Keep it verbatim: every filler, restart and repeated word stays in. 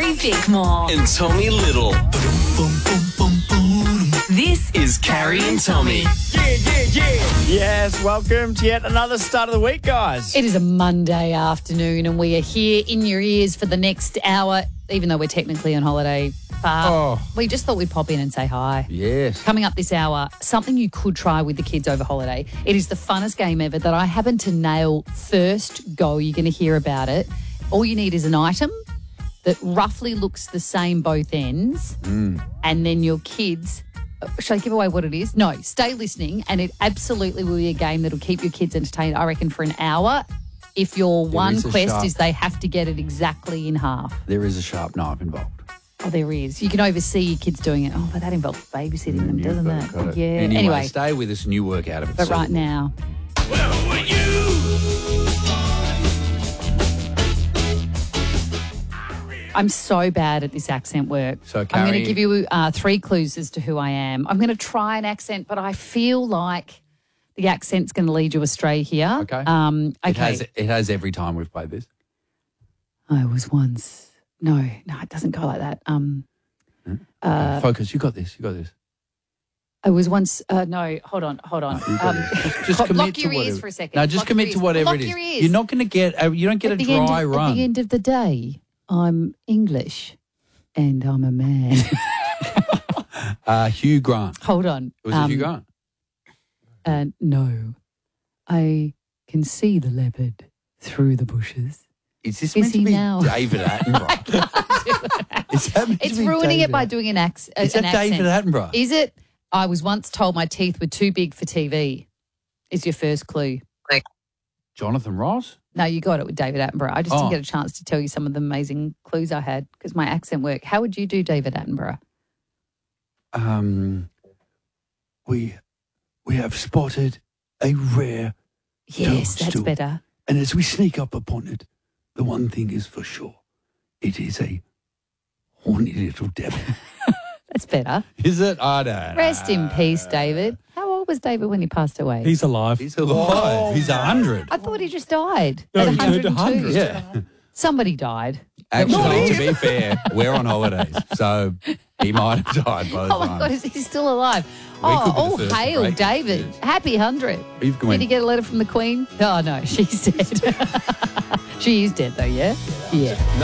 Carrie Bickmore and Tommy Little. This is Carrie and Tommy. Yeah, yeah, yeah. Yes, welcome to yet another start of the week, guys. It is a Monday afternoon and we are here in your ears for the next hour, even though we're technically on holiday. But Oh. we just thought we'd pop in and say hi. Yes. Coming up this hour, something you could try with the kids over holiday. It is the funnest game ever that I happen to nail first go. You're going to hear about it. All you need is an item that roughly looks the same both ends, Mm. and then your kids... Shall I give away what it is? No, stay listening, and it absolutely will be a game that'll keep your kids entertained, I reckon, for an hour. If your one is a quest sharp- is they have to get it exactly in half. There is a sharp knife involved. Oh, there is. You can oversee your kids doing it. Oh, but that involves babysitting them, You've doesn't got- that? got it. Yeah. Anyway, Anyway, stay with us and you work out of it. but So- right now, I'm so bad at this accent work. So, I'm going to Carrie- give you uh, three clues as to who I am. I'm going to try an accent, but I feel like the accent's going to lead you astray here. Okay. Um, okay. It has, it has every time we've played this. I was once. No, no, it doesn't go like that. Um, uh, Focus, you got this, you got this. I was once. Uh, no, hold on, hold on. You got Um, it. Just block commit your to ears whatever. for a second. No, just Block commit your to ears. whatever Block it is. your ears. You're not going to get, uh, you don't get At a the end dry of- run. At the end of the day, I'm English and I'm a man. Uh, Hugh Grant. Hold on. Was it Um, Hugh Grant? Uh, no, I can see the leopard through the bushes. Is this is meant to he be now? David Attenborough? Is that meant to It's be ruining David it by Att- doing an, ac- Is an that accent. David Attenborough? Is it? I was once told my teeth were too big for T V. Is your first clue? Jonathan Ross? No, you got it with David Attenborough. I just Oh. didn't get a chance to tell you some of the amazing clues I had because my accent worked. How would you do David Attenborough? Um, we we have spotted a rare Yes, that's toadstool, better. and as we sneak up upon it, the one thing is for sure, it is a horny little devil. That's better. Is it? I don't Rest in peace, David. How old was David when he passed away? He's alive. He's alive. He's a hundred. I thought he just died. No, at he turned one hundred two. one hundred. Yeah. Somebody died. Actually, to be fair, we're on holidays, so he might have died by the Oh, my time. God, is he still alive? We Oh, could be the all first hail, great David. news. Happy hundred. You've Did gone- he get a letter from the Queen? Oh, no, she's dead. She is dead, though, yeah? Yeah.